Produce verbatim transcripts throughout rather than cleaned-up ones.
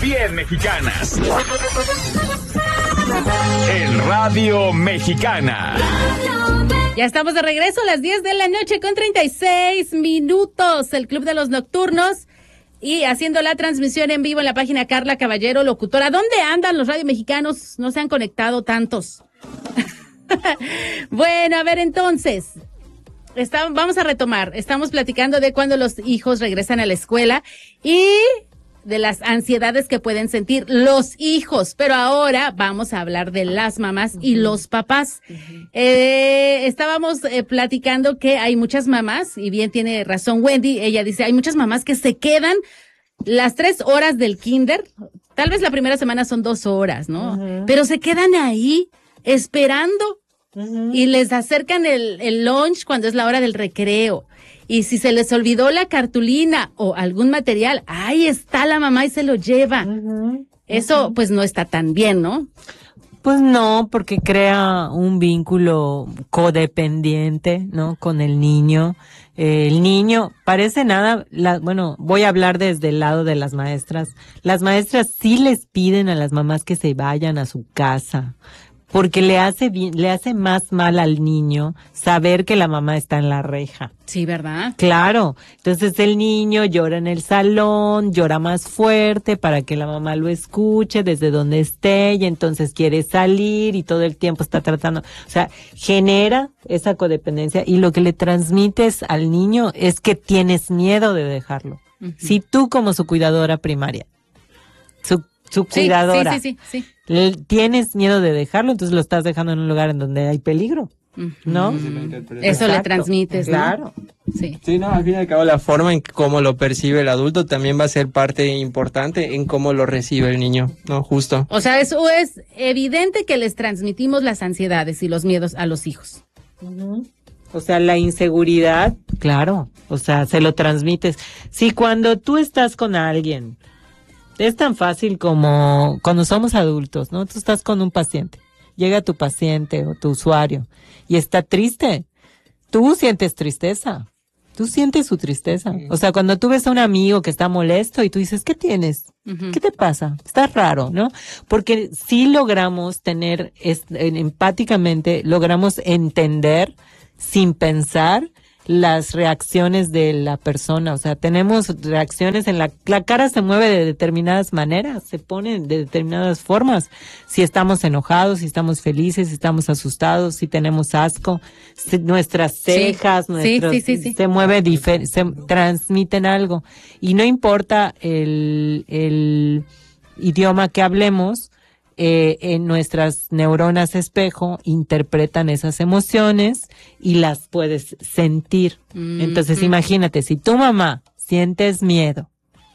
Bien mexicanas. En Radio Mexicana. Ya estamos de regreso a las diez de la noche con treinta y seis minutos. El Club de los Nocturnos. Y haciendo la transmisión en vivo en la página Carla Caballero, locutora. ¿Dónde andan los radio mexicanos? No se han conectado tantos. Bueno, a ver, entonces, está, vamos a retomar. Estamos platicando de cuando los hijos regresan a la escuela y de las ansiedades que pueden sentir los hijos. Pero ahora vamos a hablar de las mamás y los papás. Uh-huh. Eh, estábamos eh, platicando que hay muchas mamás, y bien tiene razón Wendy, ella dice, hay muchas mamás que se quedan las tres horas del kinder, tal vez la primera semana son dos horas, ¿no? Uh-huh. Pero se quedan ahí esperando. Uh-huh. Y les acercan el, el lunch cuando es la hora del recreo. Y si se les olvidó la cartulina o algún material, ahí está la mamá y se lo lleva. Uh-huh. Eso uh-huh. pues no está tan bien, ¿no? Pues no, porque crea un vínculo codependiente, ¿no? Con el niño. Eh, el niño, parece nada, la, bueno, voy a hablar desde el lado de las maestras. Las maestras sí les piden a las mamás que se vayan a su casa, porque le hace bien, le hace más mal al niño saber que la mamá está en la reja. Sí, ¿verdad? Claro. Entonces el niño llora en el salón, llora más fuerte para que la mamá lo escuche desde donde esté, y entonces quiere salir y todo el tiempo está tratando. O sea, genera esa codependencia, y lo que le transmites al niño es que tienes miedo de dejarlo. Uh-huh. Si tú, como su cuidadora primaria, su, su sí, cuidadora, sí, sí, sí, sí. Le, tienes miedo de dejarlo, entonces lo estás dejando en un lugar en donde hay peligro, ¿no? Uh-huh. Eso le transmites, ¿no? Claro. Sí. Sí, no, al fin y al cabo la forma en cómo lo percibe el adulto también va a ser parte importante en cómo lo recibe el niño, ¿no? Justo. O sea, eso es evidente que les transmitimos las ansiedades y los miedos a los hijos. Uh-huh. O sea, la inseguridad, claro, o sea, se lo transmites. Si cuando tú estás con alguien, es tan fácil como cuando somos adultos, ¿no? Tú estás con un paciente, llega tu paciente o tu usuario y está triste. Tú sientes tristeza, tú sientes su tristeza. O sea, cuando tú ves a un amigo que está molesto y tú dices, ¿qué tienes? Uh-huh. ¿Qué te pasa? Está raro, ¿no? Porque sí logramos tener, es, empáticamente, logramos entender sin pensar las reacciones de la persona. O sea, tenemos reacciones en la, la cara se mueve de determinadas maneras, se pone de determinadas formas. Si estamos enojados, si estamos felices, si estamos asustados, si tenemos asco, si nuestras cejas, sí, nuestros, sí, sí, sí, sí. se mueve difer- se transmiten algo. Y no importa el, el idioma que hablemos, Eh, en nuestras neuronas espejo interpretan esas emociones y las puedes sentir. Mm, Entonces mm. imagínate, si tu mamá sientes miedo,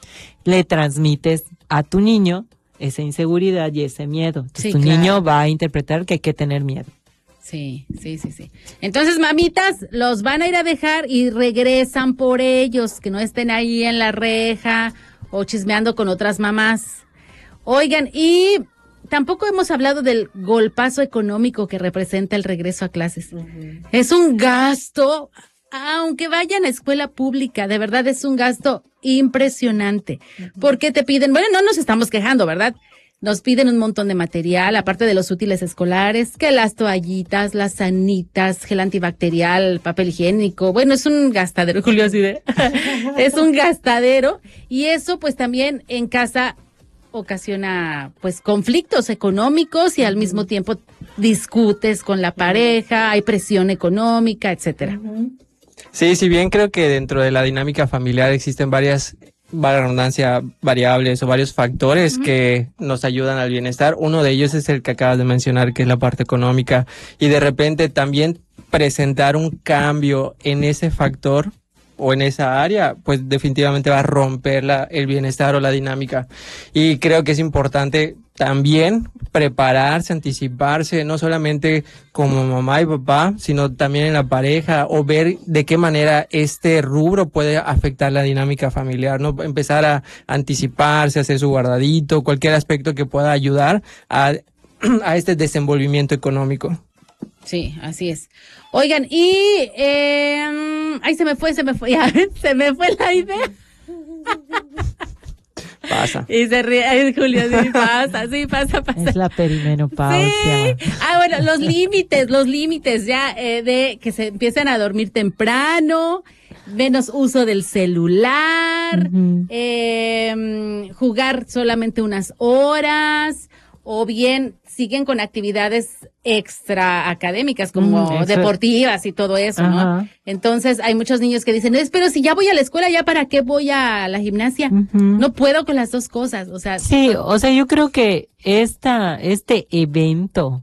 le transmites a tu niño esa inseguridad y ese miedo. Entonces sí, tu claro. niño va a interpretar que hay que tener miedo. Sí, sí, sí, sí. Entonces, mamitas, los van a ir a dejar y regresan por ellos, que no estén ahí en la reja o chismeando con otras mamás. Oigan, y tampoco hemos hablado del golpazo económico que representa el regreso a clases. Uh-huh. Es un gasto, aunque vayan a escuela pública, de verdad es un gasto impresionante. Uh-huh. Porque te piden, bueno, no nos estamos quejando, ¿verdad? Nos piden un montón de material, aparte de los útiles escolares, que las toallitas, las sanitas, gel antibacterial, papel higiénico. Bueno, es un gastadero, Julio, así de. Es un gastadero. Y eso, pues también en casa ocasiona pues conflictos económicos y al mismo tiempo discutes con la pareja, hay presión económica, etcétera. Sí, si bien creo que dentro de la dinámica familiar existen varias, valga la redundancia, variables o varios factores uh-huh. que nos ayudan al bienestar, uno de ellos es el que acabas de mencionar, que es la parte económica, y de repente también presentar un cambio en ese factor o en esa área, pues definitivamente va a romper la, el bienestar o la dinámica. Y creo que es importante también prepararse, anticiparse, no solamente como mamá y papá, sino también en la pareja, o ver de qué manera este rubro puede afectar la dinámica familiar, ¿no? Empezar a anticiparse, hacer su guardadito, cualquier aspecto que pueda ayudar a, a este desenvolvimiento económico. Sí, así es. Oigan, y eh, ay, se me fue, se me fue, ya, se me fue la idea. Pasa. Y se ríe, ay, Julio, sí pasa, sí pasa, pasa. Es la perimenopausia. Sí. Ah, bueno, los límites, los límites ya eh, de que se empiecen a dormir temprano, menos uso del celular, Ujú. eh, jugar solamente unas horas, o bien siguen con actividades extra académicas como Mm, eso- deportivas y todo eso, ¿no? Ajá. Entonces hay muchos niños que dicen, es, pero si ya voy a la escuela, ¿ya para qué voy a la gimnasia? Ujú. No puedo con las dos cosas, o sea, Sí, o sea, yo creo que esta, este evento,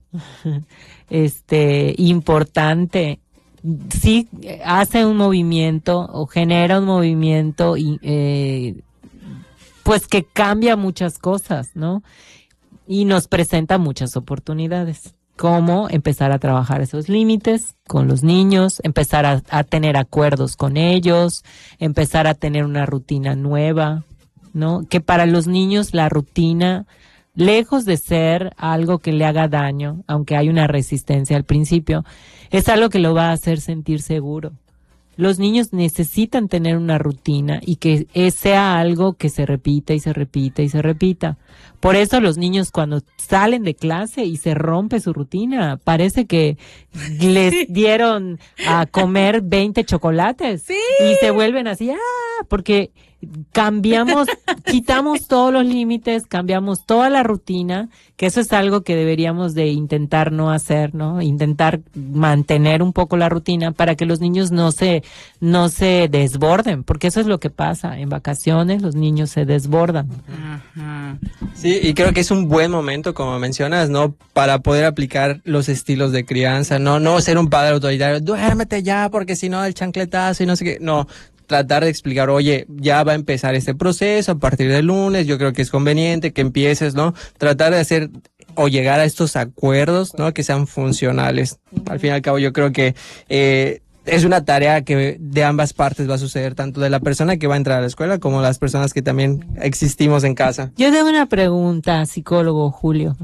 este, importante, sí hace un movimiento o genera un movimiento y, eh, pues que cambia muchas cosas, ¿no? Y nos presenta muchas oportunidades. Cómo empezar a trabajar esos límites con los niños, empezar a, a tener acuerdos con ellos, empezar a tener una rutina nueva, ¿no? Que para los niños la rutina, lejos de ser algo que le haga daño, aunque hay una resistencia al principio, es algo que lo va a hacer sentir seguro. Los niños necesitan tener una rutina y que sea algo que se repita y se repita y se repita. Por eso los niños cuando salen de clase y se rompe su rutina, parece que les dieron a comer veinte chocolates. Sí. Y se vuelven así, ah, porque cambiamos, quitamos todos los límites, cambiamos toda la rutina, que eso es algo que deberíamos de intentar no hacer, ¿no? Intentar mantener un poco la rutina para que los niños no se, no se desborden, porque eso es lo que pasa. En vacaciones los niños se desbordan. Ajá. Sí, y creo que es un buen momento, como mencionas, ¿no? Para poder aplicar los estilos de crianza, no, no ser un padre autoritario, duérmete ya, porque si no el chancletazo y no sé qué, no. Tratar de explicar, oye, ya va a empezar este proceso a partir del lunes, yo creo que es conveniente que empieces, ¿no? Tratar de hacer o llegar a estos acuerdos, ¿no? Que sean funcionales. Al fin y al cabo, yo creo que eh, es una tarea que de ambas partes va a suceder, tanto de la persona que va a entrar a la escuela como las personas que también existimos en casa. Yo tengo una pregunta, psicólogo Julio.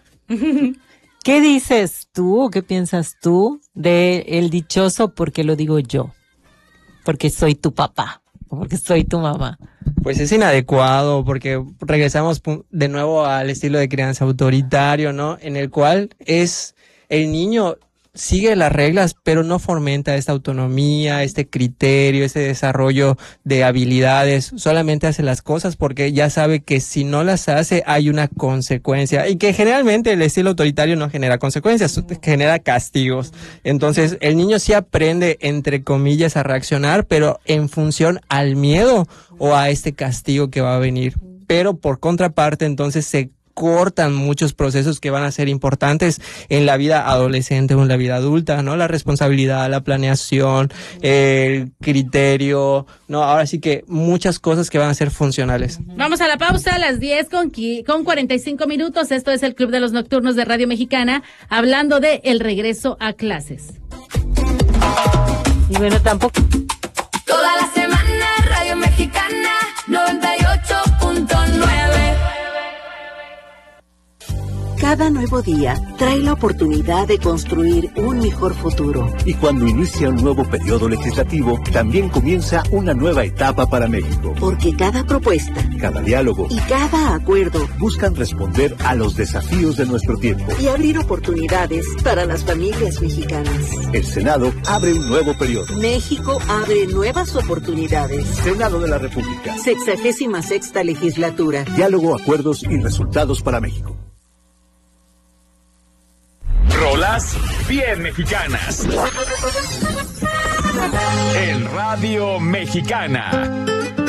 ¿Qué dices tú o qué piensas tú de el dichoso porque lo digo yo? Porque soy tu papá, o porque soy tu mamá. Pues es inadecuado porque regresamos pu- de nuevo al estilo de crianza autoritario, ¿no? En el cual es el niño sigue las reglas, pero no fomenta esta autonomía, este criterio, ese desarrollo de habilidades. Solamente hace las cosas porque ya sabe que si no las hace hay una consecuencia y que generalmente el estilo autoritario no genera consecuencias, genera castigos. Entonces el niño sí aprende, entre comillas, a reaccionar, pero en función al miedo o a este castigo que va a venir. Pero por contraparte, entonces se cortan muchos procesos que van a ser importantes en la vida adolescente o en la vida adulta, ¿no? La responsabilidad, la planeación, el criterio, ¿no? Ahora sí que muchas cosas que van a ser funcionales. Vamos a la pausa a las diez con, qui- con cuarenta y cinco minutos. Esto es el Club de los Nocturnos de Radio Mexicana, hablando de el regreso a clases. Y bueno, tampoco... Toda la semana Radio Mexicana noventa y ocho punto nueve. Cada nuevo día trae la oportunidad de construir un mejor futuro. Y cuando inicia un nuevo periodo legislativo, también comienza una nueva etapa para México. Porque cada propuesta Cada diálogo y cada acuerdo buscan responder a los desafíos de nuestro tiempo. y abrir oportunidades para las familias mexicanas. El Senado abre un nuevo periodo. México abre nuevas oportunidades. Senado de la República. Sexagésima sexta legislatura. Diálogo, acuerdos y resultados para México. Rolas bien mexicanas. En Radio Mexicana.